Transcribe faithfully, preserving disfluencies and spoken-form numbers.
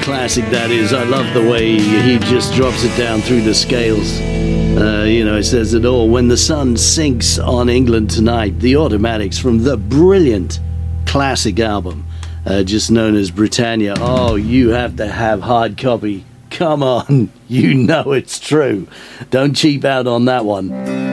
classic that is. I love the way he just drops it down through the scales. Uh, you know, it says it all. When the sun sinks on England tonight, the Automatics from the brilliant classic album, uh, just known as Britannia. Oh, you have to have hard copy. Come on, you know it's true. Don't cheap out on that one.